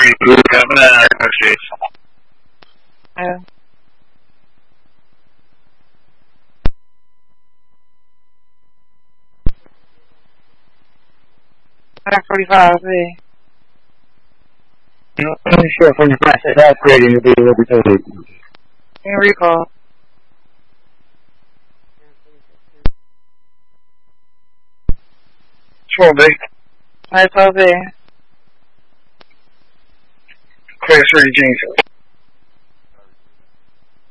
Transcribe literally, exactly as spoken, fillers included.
Yeah. nine forty-five, see. I'm sure from the process I created to be able to Can recall. twelve B. Nice all day. Class ready, James.